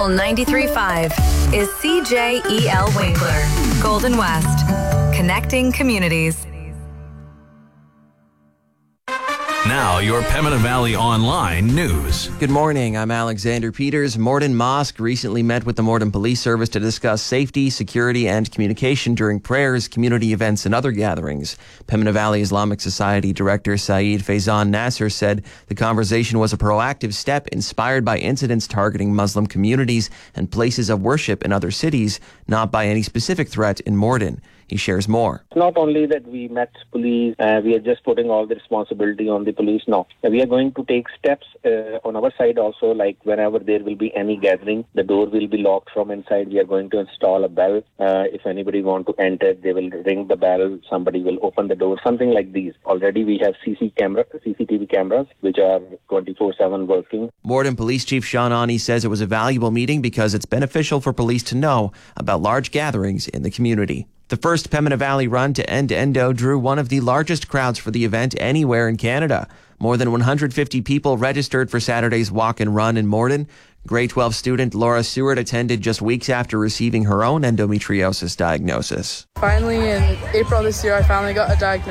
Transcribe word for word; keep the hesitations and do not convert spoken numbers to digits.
Fuel ninety-three point five is C J E L Winkler, Golden West, connecting communities. Now, your Pembina Valley Online news. Good morning. I'm Alexander Peters. Morden Mosque recently met with the Morden Police Service to discuss safety, security, and communication during prayers, community events, and other gatherings. Pembina Valley Islamic Society Director Saeed Faizan Nasser said the conversation was a proactive step inspired by incidents targeting Muslim communities and places of worship in other cities, not by any specific threat in Morden. He shares more. It's not only that we met police, uh, we are just putting all the responsibility on the police. No, we are going to take steps uh, on our side also, like whenever there will be any gathering, the door will be locked from inside. We are going to install a bell. Uh, if anybody want to enter, they will ring the bell. Somebody will open the door, something like these. Already we have C C camera, C C T V cameras, which are twenty-four seven working. Morden Police Chief Sean Ani says it was a valuable meeting because it's beneficial for police to know about large gatherings in the community. The first Pembina Valley run to End to Endo drew one of the largest crowds for the event anywhere in Canada. More than one hundred fifty people registered for Saturday's walk and run in Morden. Grade twelve student Laura Seward attended just weeks after receiving her own endometriosis diagnosis. Finally, in April this year, I finally got a diagnosis.